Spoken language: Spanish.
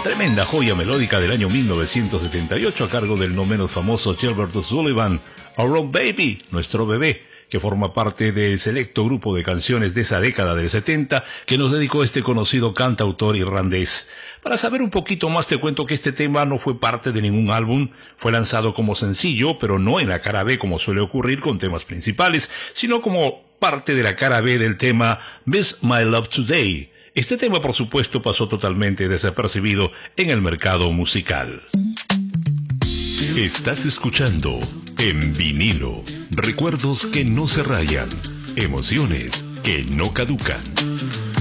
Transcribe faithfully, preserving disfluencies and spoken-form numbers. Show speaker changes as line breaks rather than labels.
Tremenda joya melódica del año mil novecientos setenta y ocho a cargo del no menos famoso Gilbert Sullivan, Our Own Baby, nuestro bebé, que forma parte del selecto grupo de canciones de esa década del setenta que nos dedicó este conocido cantautor irlandés. Para saber un poquito más te cuento que este tema no fue parte de ningún álbum, fue lanzado como sencillo, pero no en la cara B como suele ocurrir con temas principales, sino como parte de la cara B del tema Miss My Love Today. Este tema, por supuesto, pasó totalmente desapercibido en el mercado musical. Estás escuchando En Vinilo, recuerdos que no se rayan, emociones que no caducan.